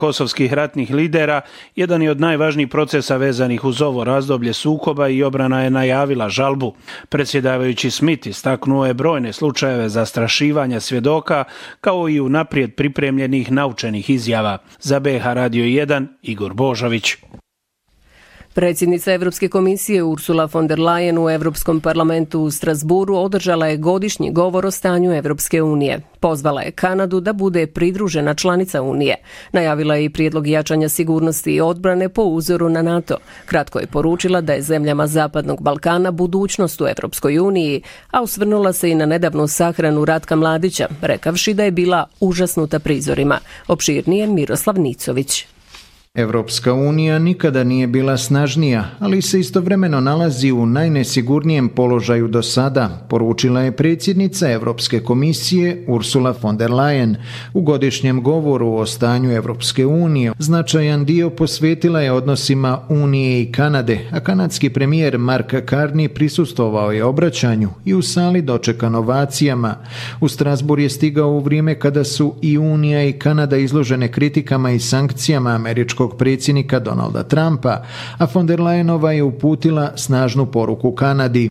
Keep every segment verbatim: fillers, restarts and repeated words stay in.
kosovskih ratnih lidera jedan je od najvažnijih procesa vezanih uz ovo razdoblje sukoba i obrana je najavila žalbu. Predsjedavajući Smith istaknuo je brojne slučajeve zastrašivanja svjedoka kao i unaprijed pripremljenih naučenih izjava. Za B H Radio jedan, Igor Božović. Predsjednica Evropske komisije Ursula von der Leyen u Europskom parlamentu u Strasburu održala je godišnji govor o stanju Evropske unije. Pozvala je Kanadu da bude pridružena članica Unije. Najavila je i prijedlog jačanja sigurnosti i odbrane po uzoru na NATO. Kratko je poručila da je zemljama Zapadnog Balkana budućnost u Evropskoj uniji, a osvrnula se i na nedavnu sahranu Ratka Mladića, rekavši da je bila užasnuta prizorima. Opširnije Miroslav Nicović. Evropska unija nikada nije bila snažnija, ali se istovremeno nalazi u najnesigurnijem položaju do sada, poručila je predsjednica Evropske komisije Ursula von der Leyen. U godišnjem govoru o stanju Evropske unije značajan dio posvetila je odnosima Unije i Kanade, a kanadski premijer Mark Carney prisustvovao je obraćanju i u sali dočekan ovacijama. U Strasbourg je stigao u vrijeme kada su i Unija i Kanada izložene kritikama i sankcijama američkog predsjednika Donalda Trumpa, a von der Leyenova je uputila snažnu poruku Kanadi.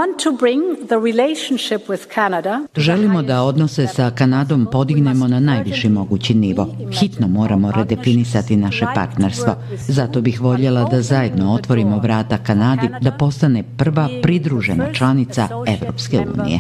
Želimo da odnose sa Kanadom podignemo na najviši mogući nivo. Hitno moramo redefinisati naše partnerstvo. Zato bih voljela da zajedno otvorimo vrata Kanadi da postane prva pridružena članica Evropske unije.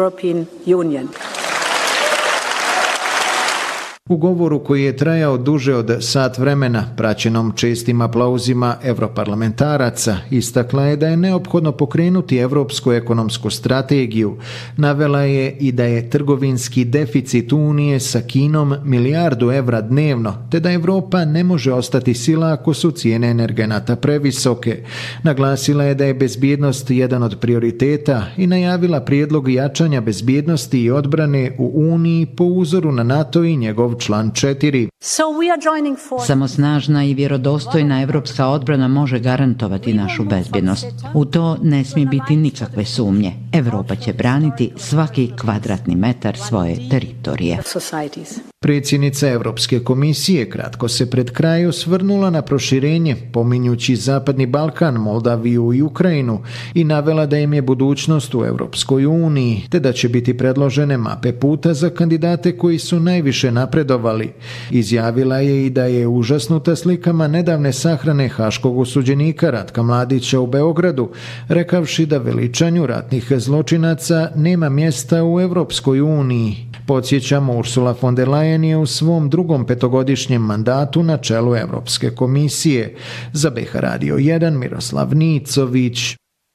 U govoru koji je trajao duže od sat vremena, praćenom čestim aplauzima europarlamentaraca, istakla je da je neophodno pokrenuti evropsku ekonomsku strategiju. Navela je i da je trgovinski deficit Unije sa Kinom milijardu evra dnevno, te da Evropa ne može ostati sila ako su cijene energenata previsoke. Naglasila je da je bezbjednost jedan od prioriteta i najavila prijedlog jačanja bezbjednosti i odbrane u Uniji po uzoru na NATO i njegov član četiri. Samo snažna i vjerodostojna evropska odbrana može garantovati našu bezbjednost. U to ne smije biti nikakve sumnje. Evropa će braniti svaki kvadratni metar svoje teritorije. Predsjednica Europske komisije kratko se pred kraj osvrnula na proširenje, pominjući Zapadni Balkan, Moldaviju i Ukrajinu, i navela da im je budućnost u Europskoj uniji, te da će biti predložene mape puta za kandidate koji su najviše napredovali. Izjavila je i da je užasnuta slikama nedavne sahrane haškog osuđenika Ratka Mladića u Beogradu, rekavši da veličanju ratnih zločinaca nema mjesta u Europskoj uniji. Podsjećamo, Ursula von der Leyen je u svom drugom petogodišnjem mandatu na čelu Europske komisije. Za B H Radio jedan, Miroslav Nicović.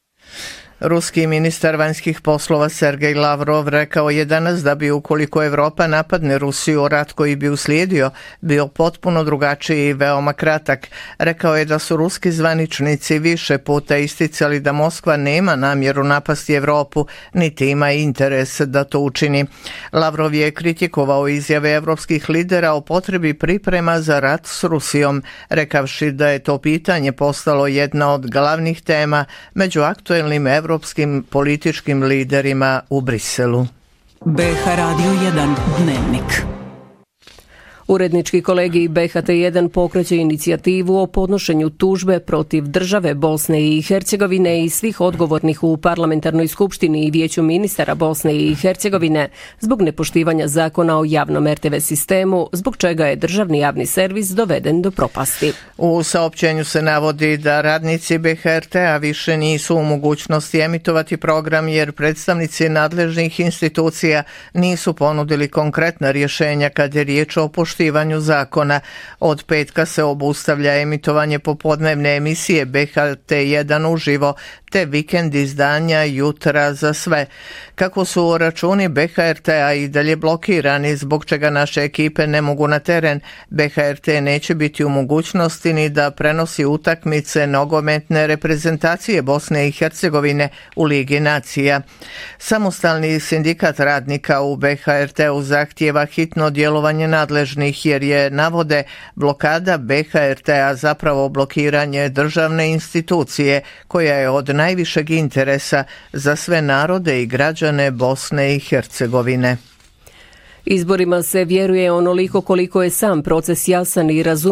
Ruski ministar vanjskih poslova Sergej Lavrov rekao je danas da bi ukoliko Evropa napadne Rusiju, rat koji bi uslijedio bio potpuno drugačiji i veoma kratak. Rekao je da su ruski zvaničnici više puta isticali da Moskva nema namjeru napasti Evropu, niti ima interes da to učini. Lavrov je kritikovao izjave evropskih lidera o potrebi priprema za rat s Rusijom, rekavši da je to pitanje postalo jedna od glavnih tema među aktuelnim evropskim političkim liderima u Briselu. B H Radio jedan dnevnik. Urednički kolegij B H T jedan pokreće inicijativu o podnošenju tužbe protiv države Bosne i Hercegovine i svih odgovornih u Parlamentarnoj skupštini i Vijeću ministara Bosne i Hercegovine zbog nepoštivanja zakona o javnom R T V sistemu, zbog čega je državni javni servis doveden do propasti. U saopćenju se navodi da radnici B H R T-a više nisu u mogućnosti emitovati program jer predstavnici nadležnih institucija nisu ponudili konkretna rješenja kad je riječ o poštivanju poštivanju zakona. Od petka se obustavlja emitovanje popodnevne emisije B H T jedan uživo te vikend izdanja Jutra za sve. Kako su računi B H R T-a i dalje blokirani, zbog čega naše ekipe ne mogu na teren, B H R T neće biti u mogućnosti ni da prenosi utakmice nogometne reprezentacije Bosne i Hercegovine u Ligi nacija. Samostalni sindikat radnika u B H R T-u zahtijeva hitno djelovanje nadležnih jer je, navode, blokada B H R T-a zapravo blokiranje državne institucije koja je od najvišeg interesa za sve narode i građane Bosne i Hercegovine. Izborima se vjeruje onoliko koliko je sam proces jasan i razumljiv.